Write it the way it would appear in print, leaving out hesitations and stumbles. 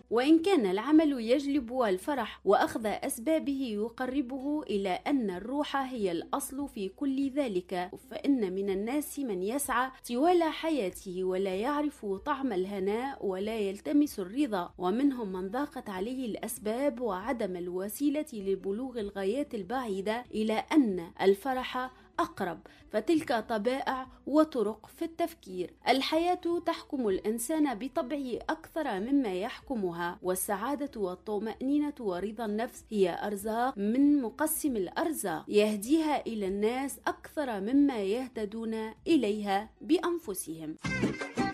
وإن كان العمل يجلب الفرح وأخذ أسبابه يقربه إلى أن الروح هي الأصل في كل ذلك، فإن من الناس من يسعى طوال حياته ولا يعرف طعم الهناء ولا يلتمس الرضا، ومنهم من ضاقت عليه الأسباب وعدم الوسيلة لبلوغ الغايات البعيدة إلى أن الفرح أقرب، فتلك طبائع وطرق في التفكير. الحياة تحكم الإنسان بطبعه أكثر مما يحكمها، والسعادة والطمأنينة ورضا النفس هي أرزاق من مقسم الأرزاق يهديها إلى الناس أكثر مما يهتدون إليها بأنفسهم.